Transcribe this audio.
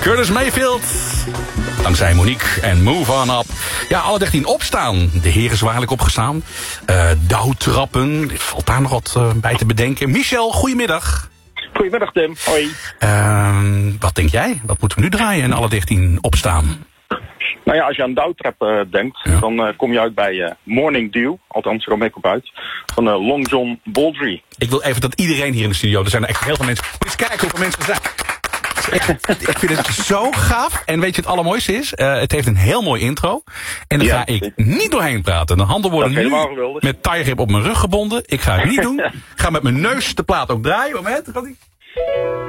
Curtis Mayfield. Dankzij Monique en Move On Up. Ja, alle 13 opstaan. De heren zwaarlijk opgestaan. Douwtrappen. Valt daar nog wat bij te bedenken. Michel, goedemiddag. Goedemiddag Tim, hoi. Wat denk jij? Wat moeten we nu draaien en alle 13 opstaan? Nou ja, als je aan douwtrap denkt, dan kom je uit bij Morning Dew. Althans, zo ik op uit. Van Long John Baldry. Ik wil even dat iedereen hier in de studio, er zijn echt heel veel mensen. Eens kijken hoeveel mensen er zijn. Ik vind het zo gaaf. En weet je het allermooiste is? Het heeft een heel mooi intro. En daar ga ik niet doorheen praten. De handen worden nu met tiegrip op mijn rug gebonden. Ik ga het niet doen. Ik ga met mijn neus de plaat ook draaien. Moment, gaat ie?